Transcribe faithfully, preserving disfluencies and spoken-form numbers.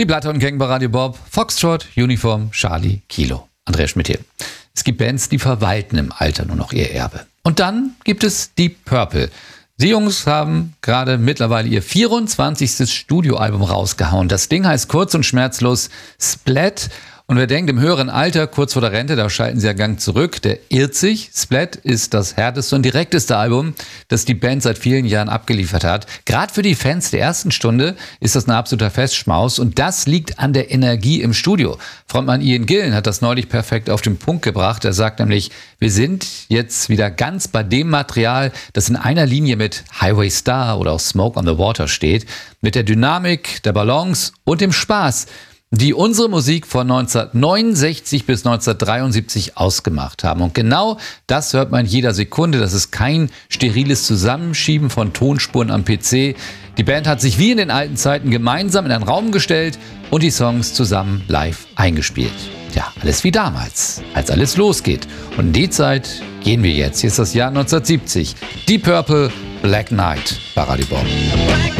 Die Bloodhound Gang bei Radio Bob, Foxtrot, Uniform, Charlie, Kilo. Andreas Schmidt hier. Es gibt Bands, die verwalten im Alter nur noch ihr Erbe. Und dann gibt es Deep Purple. Die Jungs haben gerade mittlerweile ihr vierundzwanzigstes Studioalbum rausgehauen. Das Ding heißt kurz und schmerzlos Splat. Und wer denkt, im höheren Alter, kurz vor der Rente, da schalten sie ja Gang zurück, der irrt sich. Splat ist das härteste und direkteste Album, das die Band seit vielen Jahren abgeliefert hat. Gerade für die Fans der ersten Stunde ist das ein absoluter Festschmaus. Und das liegt an der Energie im Studio. Frontmann Ian Gillan hat das neulich perfekt auf den Punkt gebracht. Er sagt nämlich, wir sind jetzt wieder ganz bei dem Material, das in einer Linie mit Highway Star oder auch Smoke on the Water steht. Mit der Dynamik, der Balance und dem Spaß, die unsere Musik von neunzehnhundertneunundsechzig bis neunzehnhundertdreiundsiebzig ausgemacht haben. Und genau das hört man in jeder Sekunde. Das ist kein steriles Zusammenschieben von Tonspuren am P C. Die Band hat sich wie in den alten Zeiten gemeinsam in einen Raum gestellt und die Songs zusammen live eingespielt. Ja, alles wie damals, als alles losgeht. Und in die Zeit gehen wir jetzt. Hier ist das Jahr neunzehnhundertsiebzig. Deep Purple, Black Knight bei Radio Bob.